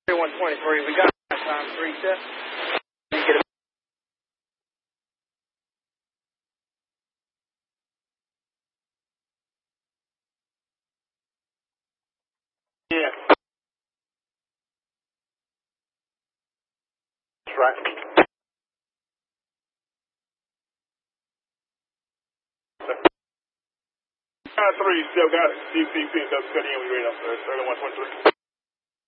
123, we got time 3 set. Get it. Yeah. That's right. 3, still got it. DCP, WCD, we ready up there. 3123.